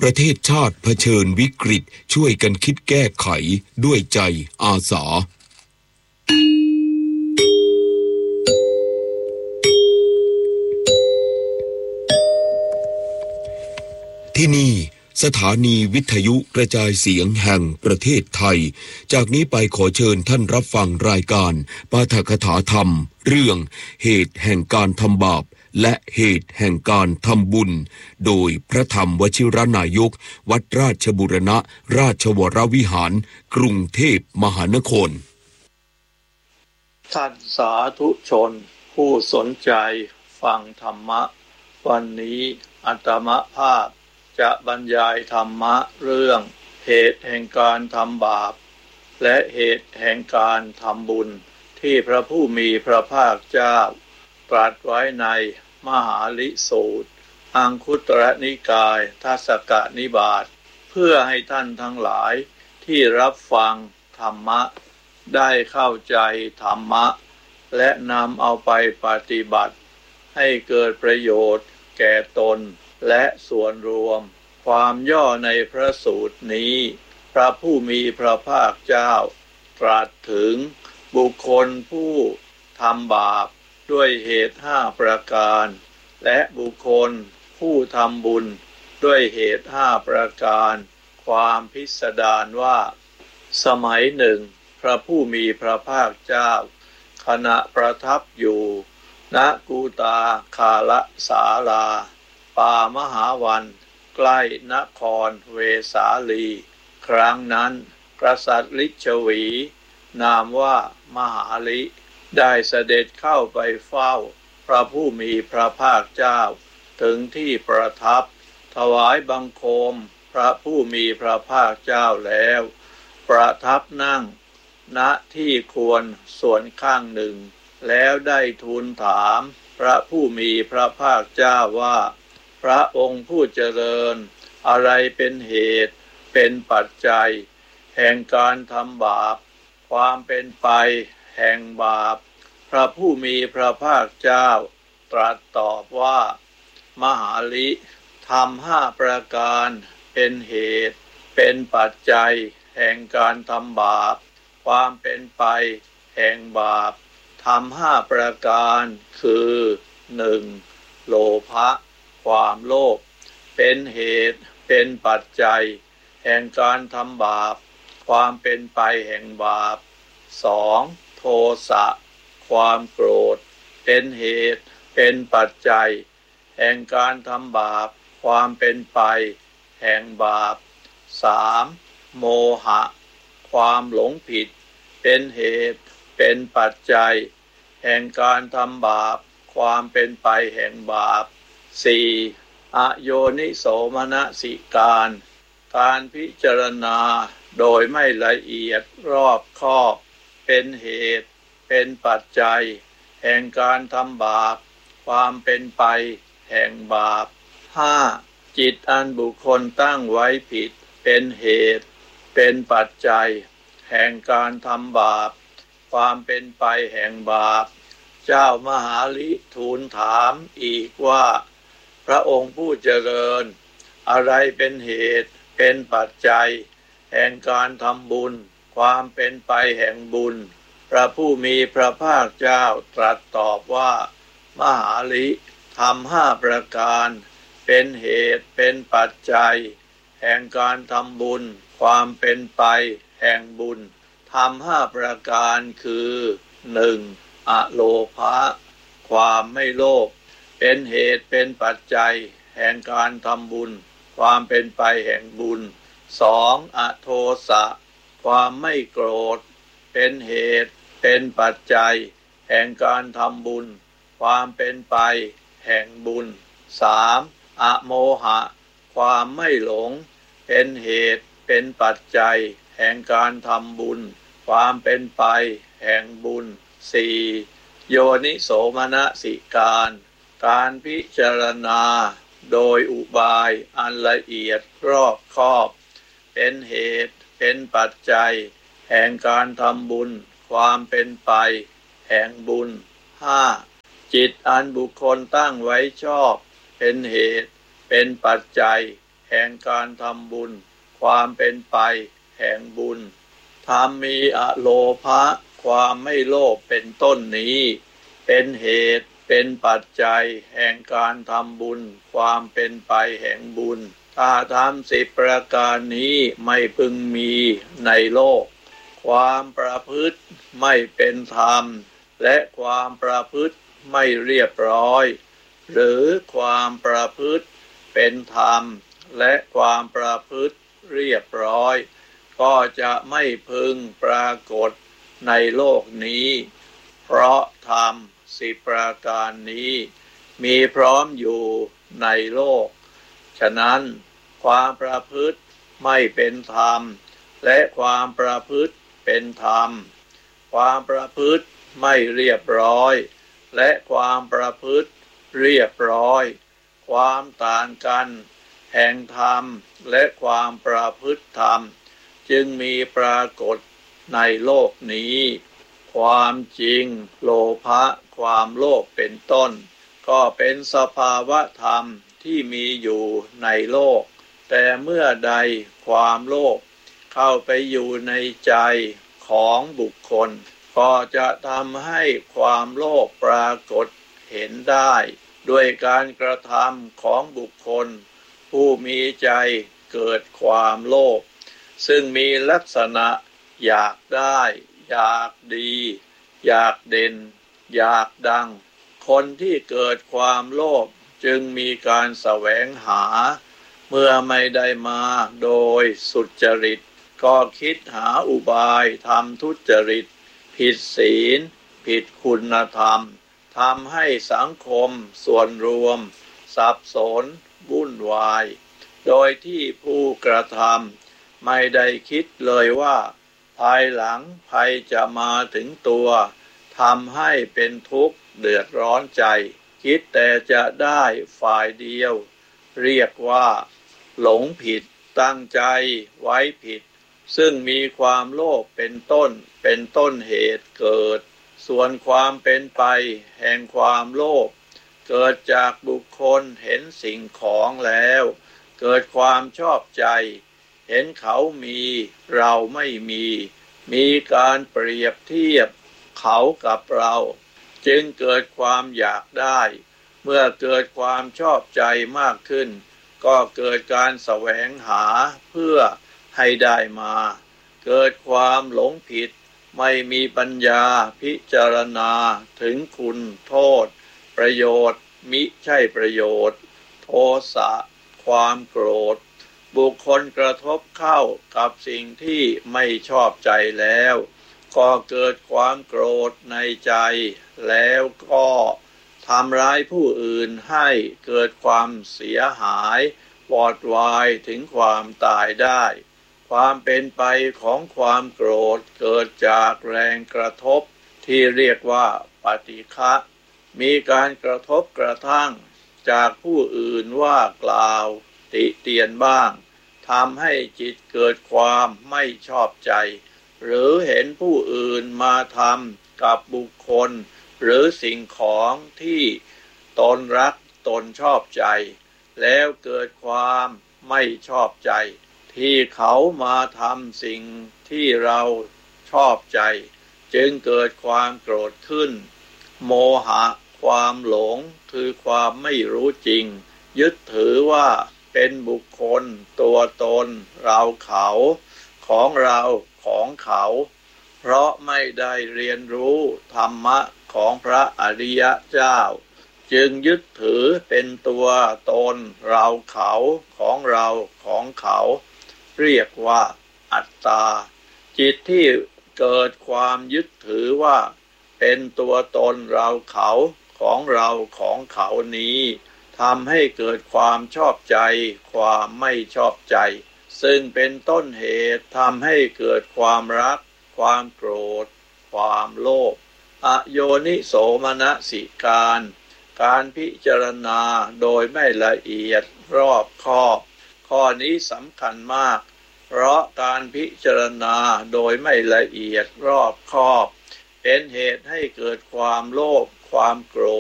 ประเทศชาติเผชิญวิกฤตช่วยกันคิดแก้ไขด้วยใจอาสาที่นี่สถานีวิทยุกระจายเสียงแห่งประเทศไทยจากนี้ไปขอเชิญท่านรับฟังรายการปาฐกถาธรรมเรื่องเหตุแห่งการทำบาปและเหตุแห่งการทำบุญโดยพระธรรมวชิรนายกวัดราชบูรณะราชวรวิหารกรุงเทพมหานครท่านสาธุชนผู้สนใจฟังธรรมะวันนี้อาตมาภาพจะบรรยายธรรมะเรื่องเหตุแห่งการทำบาปและเหตุแห่งการทำบุญที่พระผู้มีพระภาคเจ้าตรัสไว้ในมหาลิสูตรอังคุตรนิกายทัสกนิบาตเพื่อให้ท่านทั้งหลายที่รับฟังธรรมะได้เข้าใจธรรมะและนำเอาไปปฏิบัติให้เกิดประโยชน์แก่ตนและส่วนรวมความย่อในพระสูตรนี้พระผู้มีพระภาคเจ้าตรัสถึงบุคคลผู้ทำบาปด้วยเหตุ5ประการและบุคคลผู้ทำบุญด้วยเหตุ5ประการความพิสดารว่าสมัยหนึ่งพระผู้มีพระภาคเจ้าขณะประทับอยู่ณกูตาคาลสาลาป่ามหาวันใกล้นครเวสาลีครั้งนั้นกษัตริย์ลิชวีนามว่ามหาลิได้เสด็จเข้าไปเฝ้าพระผู้มีพระภาคเจ้าถึงที่ประทับถวายบังคมพระผู้มีพระภาคเจ้าแล้วประทับนั่งณที่ควรส่วนข้างหนึ่งแล้วได้ทูลถามพระผู้มีพระภาคเจ้าว่าพระองค์ผู้เจริญอะไรเป็นเหตุเป็นปัจจัยแห่งการทำบาปความเป็นไปแห่งบาปพระผู้มีพระภาคเจ้าตรัสตอบว่ามหาลิธรรม5ประการเป็นเหตุเป็นปัจจัยแห่งการทำบาปความเป็นไปแห่งบาปธรรม5ประการคือ 1. โลภะความโลภเป็นเหตุเป็นปัจจัยแห่งการทำบาปความเป็นไปแห่งบาป 2. โทสะความโกรธเป็นเหตุเป็นปัจจัยแห่งการทำบาปความเป็นไปแห่งบาป 3. โมหะความหลงผิดเป็นเหตุเป็นปัจจัยแห่งการทำบาปความเป็นไปแห่งบาป 4. อโยนิโสมนสิการพิจารณาโดยไม่ละเอียดรอบคอบเป็นเหตุเป็นปัจจัยแห่งการทำบาปความเป็นไปแห่งบาป 5. จิตอันบุคคลตั้งไว้ผิดเป็นเหตุเป็นปัจจัยแห่งการทำบาปความเป็นไปแห่งบาปเจ้ามหาลิทูลถามอีกว่าพระองค์ผู้เจริญอะไรเป็นเหตุเป็นปัจจัยแห่งการทำบุญความเป็นไปแห่งบุญพระผู้มีพระภาคเจ้าตรัสตอบว่ามหาลิธรรม5ประการเป็นเหตุเป็นปัจจัยแห่งการทำบุญความเป็นไปแห่งบุญธรรม5ประการคือ 1. อโลภะความไม่โลภเป็นเหตุเป็นปัจจัยแห่งการทำบุญความเป็นไปแห่งบุญ 2. อโทสะความไม่โกรธเป็นเหตุเป็นปัจจัยแห่งการทำบุญความเป็นไปแห่งบุญ 3. อโมหะความไม่หลงเป็นเหตุเป็นปัจจัยแห่งการทำบุญความเป็นไปแห่งบุญ 4. โยนิโสมนสิการพิจารณาโดยอุบายอันละเอียดรอบคอบเป็นเหตุเป็นปัจจัยแห่งการทำบุญความเป็นไปแห่งบุญ 5. จิตอันบุคคลตั้งไว้ชอบเป็นเหตุเป็นปัจจัยแห่งการทำบุญความเป็นไปแห่งบุญธรรมมีอโลภะความไม่โลภเป็นต้นนี้เป็นเหตุเป็นปัจจัยแห่งการทำบุญความเป็นไปแห่งบุญถ้าทำ10ประการนี้ไม่พึงมีในโลกความประพฤติไม่เป็นธรรมและความประพฤติไม่เรียบร้อยหรือความประพฤติเป็นธรรมและความประพฤติเรียบร้อยก็จะไม่พึงปรากฏในโลกนี้เพราะธรรม10ประการนี้มีพร้อมอยู่ในโลกฉะนั้นความประพฤติไม่เป็นธรรมและความประพฤติเป็นธรรมความประพฤติไม่เรียบร้อยและความประพฤติเรียบร้อยความต่างกันแห่งธรรมและความประพฤติธรรมจึงมีปรากฏในโลกนี้ความจริงโลภะความโลภเป็นต้นก็เป็นสภาวะธรรมที่มีอยู่ในโลกแต่เมื่อใดความโลภเข้าไปอยู่ในใจของบุคคลก็จะทำให้ความโลภปรากฏเห็นได้ด้วยการกระทำของบุคคลผู้มีใจเกิดความโลภซึ่งมีลักษณะอยากได้อยากดีอยากเด่นอยากดังคนที่เกิดความโลภจึงมีการแสวงหาเมื่อไม่ได้มาโดยสุจริตก็คิดหาอุบายทำทุจริตผิดศีลผิดคุณธรรมทำให้สังคมส่วนรวมสับสนวุ่นวายโดยที่ผู้กระทำไม่ได้คิดเลยว่าภายหลังภัยจะมาถึงตัวทำให้เป็นทุกข์เดือดร้อนใจคิดแต่จะได้ฝ่ายเดียวเรียกว่าหลงผิดตั้งใจไว้ผิดซึ่งมีความโลภเป็นต้นเหตุเกิดส่วนความเป็นไปแห่งความโลภเกิดจากบุคคลเห็นสิ่งของแล้วเกิดความชอบใจเห็นเขามีเราไม่มีการเปรียบเทียบเขากับเราจึงเกิดความอยากได้เมื่อเกิดความชอบใจมากขึ้นก็เกิดการแสวงหาเพื่อให้ได้มาเกิดความหลงผิดไม่มีปัญญาพิจารณาถึงคุณโทษประโยชน์มิใช่ประโยชน์โทสะความโกรธบุคคลกระทบเข้ากับสิ่งที่ไม่ชอบใจแล้วก็เกิดความโกรธในใจแล้วก็ทำร้ายผู้อื่นให้เกิดความเสียหายวอดวายถึงความตายได้ความเป็นไปของความโกรธเกิดจากแรงกระทบที่เรียกว่าปฏิฆะมีการกระทบกระทั่งจากผู้อื่นว่ากล่าวติเตียนบ้างทำให้จิตเกิดความไม่ชอบใจหรือเห็นผู้อื่นมาทำกับบุคคลหรือสิ่งของที่ตนรักตนชอบใจแล้วเกิดความไม่ชอบใจที่เขามาทำสิ่งที่เราชอบใจจึงเกิดความโกรธขึ้นโมหะความหลงคือความไม่รู้จริงยึดถือว่าเป็นบุคคลตัวตนเราเขาของเราของเขาเพราะไม่ได้เรียนรู้ธรรมะของพระอริยเจ้าจึงยึดถือเป็นตัวตนเราเขาของเราของเขาเรียกว่าอัตตาจิตที่เกิดความยึดถือว่าเป็นตัวตนเราเขาของเราของเขานี้ทำให้เกิดความชอบใจความไม่ชอบใจซึ่งเป็นต้นเหตุทำให้เกิดความรักความโกรธความโลภอโยนิโสมนสิการพิจารณาโดยไม่ละเอียดรอบคอบข้อนี้สำคัญมากเพราะการพิจารณาโดยไม่ละเอียดรอบคอบเป็นเหตุให้เกิดความโลภความโกร